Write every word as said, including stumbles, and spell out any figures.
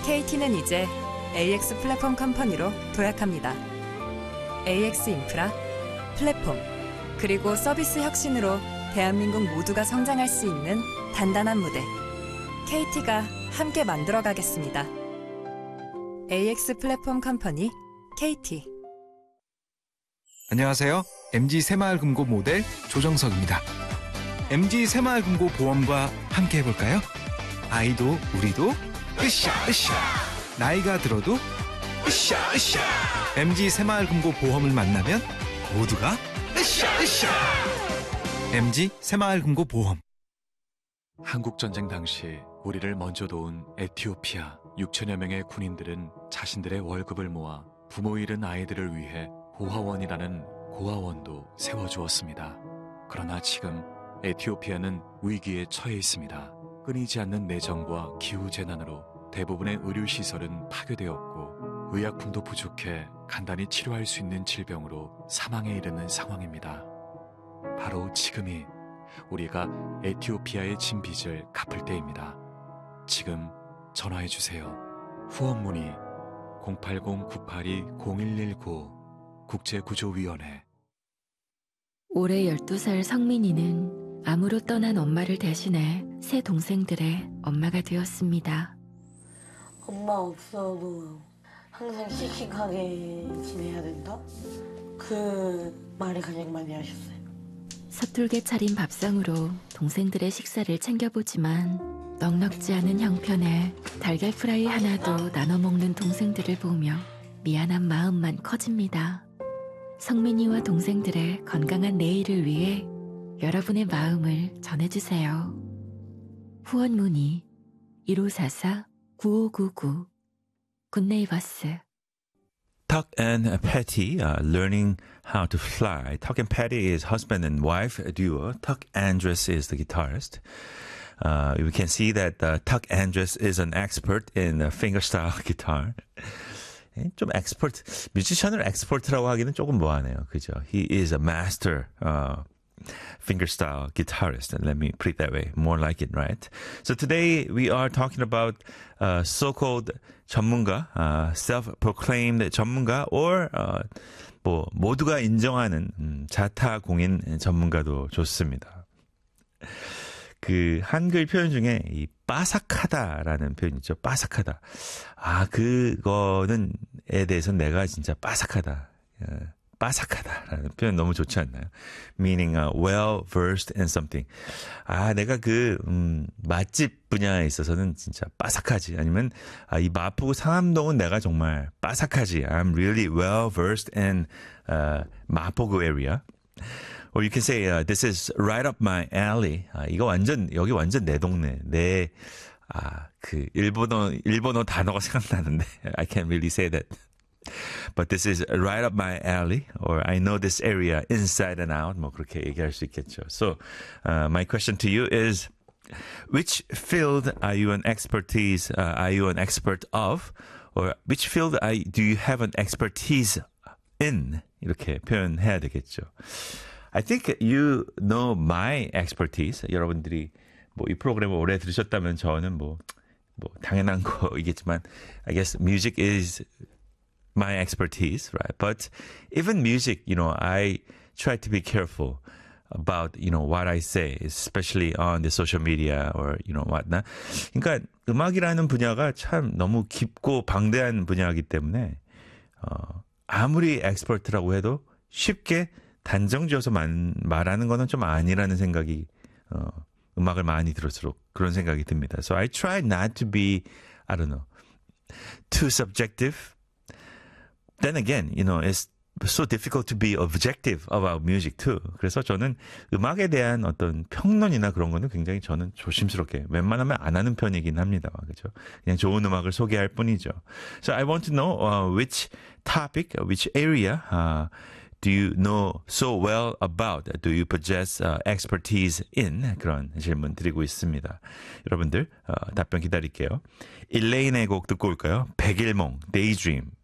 케이티는 이제 에이엑스 플랫폼 컴퍼니로 도약합니다. 에이엑스 인프라, 플랫폼, 그리고 서비스 혁신으로 대한민국 모두가 성장할 수 있는 단단한 무대. 케이티가 함께 만들어가겠습니다. 에이엑스 플랫폼 컴퍼니, 케이티. 안녕하세요. 엠지 새마을금고 모델 조정석입니다. 엠지 새마을금고 보험과 함께 해볼까요? 아이도 우리도 으쌰 으쌰. 나이가 들어도 으쌰 으쌰. 엠지 새마을금고 보험을 만나면 모두가 으쌰 으쌰. 엠지 새마을금고 보험. 한국전쟁 당시 우리를 먼저 도운 에티오피아 육천여 명의 군인들은 자신들의 월급을 모아 부모 잃은 아이들을 위해 고아원이라는 고아원도 세워주었습니다. 그러나 지금 에티오피아는 위기에 처해 있습니다. 끊이지 않는 내전과 기후재난으로 대부분의 의료시설은 파괴되었고 의약품도 부족해 간단히 치료할 수 있는 질병으로 사망에 이르는 상황입니다. 바로 지금이 우리가 에티오피아의 진 빚을 갚을 때입니다. 지금 전화해주세요. 후원 문의 공팔공 구팔이 공일일구 국제구조위원회. 올해 열두 살 성민이는 암으로 떠난 엄마를 대신해 세 동생들의 엄마가 되었습니다. 엄마 없어도 항상 씩씩하게 지내야 된다? 그 말을 가장 많이 하셨어요. 서툴게 차린 밥상으로 동생들의 식사를 챙겨보지만 넉넉지 않은 형편에 달걀 프라이 하나도 나눠 먹는 동생들을 보며 미안한 마음만 커집니다. 성민이와 동생들의 건강한 내일을 위해 여러분의 마음을 전해주세요. 후원 문의 일오사사 구오구구 굿네이버스. Tuck and Patty uh, learning how to fly. Tuck and Patty is husband and wife duo. Tuck Andress is the guitarist. Uh, we can see that uh, Tuck Andress is an expert in uh, fingerstyle guitar. 좀 expert, 뮤지션을 expert라고 하기는 조금 뭐하네요. 그죠? He is a master uh, fingerstyle guitarist. And let me put it that way. More like it, right? So today we are talking about uh, so-called 전문가, uh, self-proclaimed 전문가, or uh, 뭐 모두가 인정하는 음, 자타공인 전문가도 좋습니다. 그 한글 표현 중에 이 빠삭하다라는 표현 있죠. 빠삭하다. 아, 그거는 에 대해서 내가 진짜 빠삭하다. 빠삭하다라는 표현 너무 좋지 않나요? Meaning uh, well versed in something. 아, 내가 그 음, 맛집 분야에 있어서는 진짜 빠삭하지. 아니면 아, 이 마포구 상암동은 내가 정말 빠삭하지. I'm really well versed in uh, 마포구 area. Or you can say uh, this is right up my alley. 아, 이거 완전 여기 완전 내 동네. 내 아, 그 일본어 일본어 단어가 생각나는데 I can't really say that. But this is right up my alley, or I know this area inside and out. 뭐 그렇게 얘기할 수 있겠죠. So, uh, my question to you is, which field are you an expertise? Uh, are you an expert of, or which field are, do you have an expertise in? 이렇게 표현해야 되겠죠. I think you know my expertise. 여러분들이 뭐 이 프로그램을 오래 들으셨다면 저는 뭐, 뭐 당연한 거이겠지만, I guess music is my expertise, right? But even music, you know, I try to be careful about, you know, what I say, especially on the social media or, you know, whatnot. 그러니까 음악이라는 분야가 참 너무 깊고 방대한 분야이기 때문에 어, 아무리 엑스퍼트라고 해도 쉽게 단정지어서 만, 말하는 거는 좀 아니라는 생각이 어, 음악을 많이 들을수록 그런 생각이 듭니다. So I try not to be, I don't know, too subjective. Then again, you know, it's so difficult to be objective about music too. 그래서 저는 음악에 대한 어떤 평론이나 그런 거는 굉장히 저는 조심스럽게 웬만하면 안 하는 편이긴 합니다. 그렇죠? 그냥 좋은 음악을 소개할 뿐이죠. So I want to know uh, which topic, which area uh, do you know so well about? Do you possess uh, expertise in? 그런 질문 드리고 있습니다. 여러분들 어, 답변 기다릴게요. 일레인의 곡 듣고 올까요? 백일몽, Daydream.